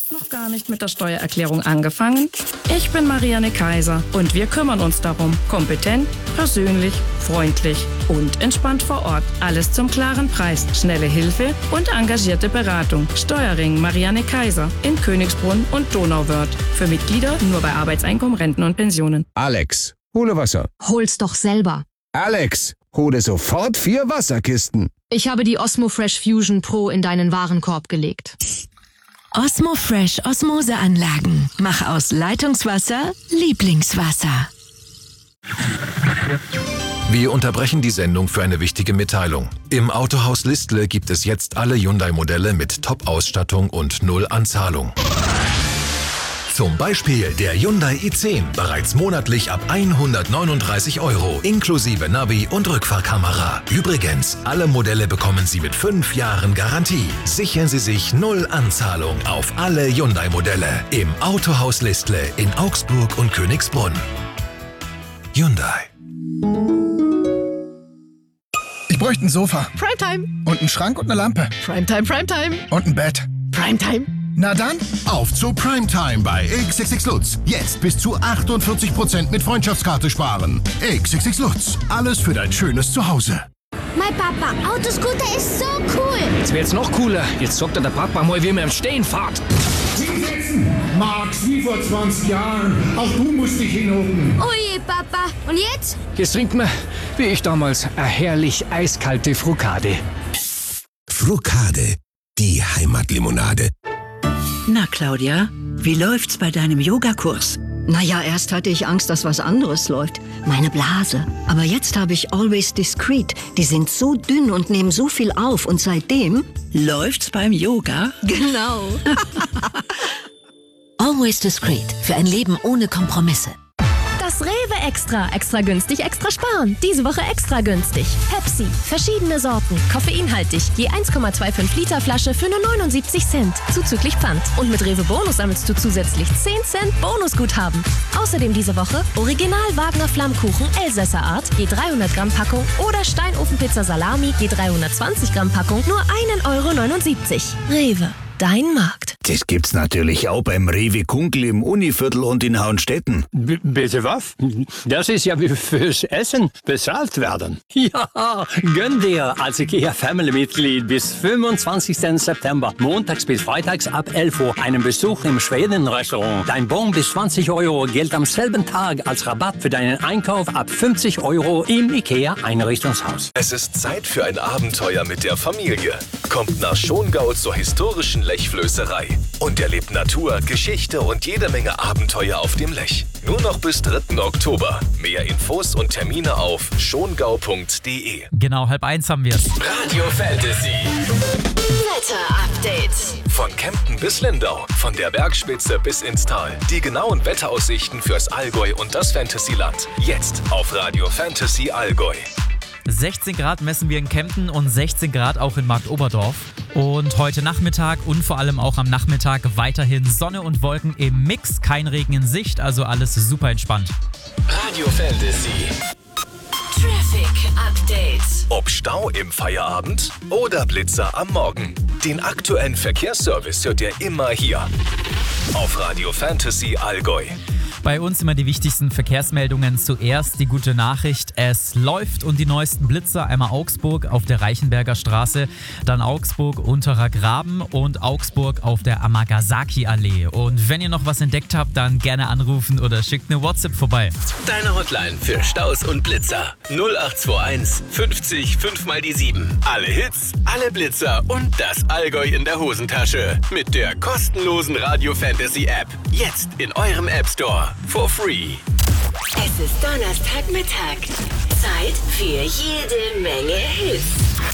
Noch gar nicht mit der Steuererklärung angefangen? Ich bin Marianne Kaiser und wir kümmern uns darum. Kompetent, persönlich, freundlich und entspannt vor Ort. Alles zum klaren Preis, schnelle Hilfe und engagierte Beratung. Steuerring Marianne Kaiser in Königsbrunn und Donauwörth. Für Mitglieder nur bei Arbeitseinkommen, Renten und Pensionen. Alex, hole Wasser. Hol's doch selber. Alex, hole sofort 4 Wasserkisten. Ich habe die Osmo Fresh Fusion Pro in deinen Warenkorb gelegt. Osmo Fresh Osmoseanlagen. Mach aus Leitungswasser Lieblingswasser. Wir unterbrechen die Sendung für eine wichtige Mitteilung. Im Autohaus Listle gibt es jetzt alle Hyundai-Modelle mit Top-Ausstattung und 0 Anzahlung. Zum Beispiel der Hyundai i10, bereits monatlich ab 139 €, inklusive Navi und Rückfahrkamera. Übrigens, alle Modelle bekommen Sie mit 5 Jahren Garantie. Sichern Sie sich 0 Anzahlung auf alle Hyundai-Modelle im Autohaus Listle in Augsburg und Königsbrunn. Hyundai. Ich bräuchte ein Sofa. Primetime. Und einen Schrank und eine Lampe. Primetime, Primetime. Und ein Bett. Primetime. Na dann, auf zu Primetime bei XXX Lutz. Jetzt bis zu 48% mit Freundschaftskarte sparen. XXX Lutz. Alles für dein schönes Zuhause. Mein Papa, Autoscooter ist so cool. Jetzt wird's noch cooler. Jetzt sagt der Papa mal, wie man im Stehen fährt. Hinsetzen! Max, wie vor 20 Jahren. Auch du musst dich hinhocken. Oh je, Papa. Und jetzt? Jetzt trinkt man, wie ich damals, eine herrlich eiskalte Frukade. Frukade, die Heimatlimonade. Na, Claudia, wie läuft's bei deinem Yogakurs? Naja, erst hatte ich Angst, dass was anderes läuft. Meine Blase. Aber jetzt habe ich Always Discreet. Die sind so dünn und nehmen so viel auf. Und seitdem... Läuft's beim Yoga? Genau. Always Discreet. Für ein Leben ohne Kompromisse. Das Rewe Extra. Extra günstig, extra sparen. Diese Woche extra günstig. Pepsi. Verschiedene Sorten. Koffeinhaltig. Je 1,25 Liter Flasche für nur 79 Cent. Zuzüglich Pfand. Und mit Rewe Bonus sammelst du zusätzlich 10 Cent Bonusguthaben. Außerdem diese Woche Original Wagner Flammkuchen Elsässer Art. Je 300 Gramm Packung. Oder Steinofenpizza Salami. Je 320 Gramm Packung. Nur 1,79 €. Rewe. Dein Markt. Das gibt's natürlich auch beim Rewe Kunkel im Univiertel und in Hauenstetten. Bitte was? Das ist ja wie fürs Essen bezahlt werden. Ja, gönn dir als IKEA-Family-Mitglied bis 25. September, montags bis freitags ab 11 Uhr, einen Besuch im Schweden-Restaurant. Dein Bon bis 20 € gilt am selben Tag als Rabatt für deinen Einkauf ab 50 € im IKEA-Einrichtungshaus. Es ist Zeit für ein Abenteuer mit der Familie. Kommt nach Schongau zur historischen Lechflößerei und erlebt Natur, Geschichte und jede Menge Abenteuer auf dem Lech. Nur noch bis 3. Oktober. Mehr Infos und Termine auf schongau.de. Genau, 12:30 haben wir's. Radio Fantasy. Wetter-Update. Von Kempten bis Lindau, von der Bergspitze bis ins Tal. Die genauen Wetteraussichten fürs Allgäu und das Fantasyland. Jetzt auf Radio Fantasy Allgäu. 16 Grad messen wir in Kempten und 16 Grad auch in Marktoberdorf. Und heute Nachmittag und vor allem auch am Nachmittag weiterhin Sonne und Wolken im Mix. Kein Regen in Sicht, also alles super entspannt. Radio Fantasy. Traffic Update. Ob Stau im Feierabend oder Blitzer am Morgen. Den aktuellen Verkehrsservice hört ihr immer hier. Auf Radio Fantasy Allgäu. Bei uns immer die wichtigsten Verkehrsmeldungen. Zuerst die gute Nachricht, es läuft und die neuesten Blitzer. Einmal Augsburg auf der Reichenberger Straße, dann Augsburg Unterer Graben und Augsburg auf der Amagasaki-Allee. Und wenn ihr noch was entdeckt habt, dann gerne anrufen oder schickt eine WhatsApp vorbei. Deine Hotline für Staus und Blitzer 0821 50 5 mal die 7. Alle Hits, alle Blitzer und das Allgäu in der Hosentasche. Mit der kostenlosen Radio Fantasy App. Jetzt in eurem App Store. For free. Es ist Donnerstagmittag. Zeit für jede Menge Hits.